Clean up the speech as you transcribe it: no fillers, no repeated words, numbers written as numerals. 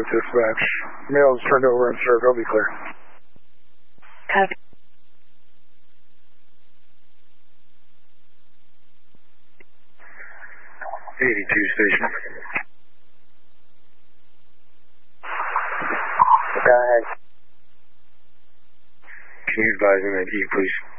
dispatch. Mail is turned over and served. I'll be clear. Copy. Station. Go ahead. Can you advise me that you please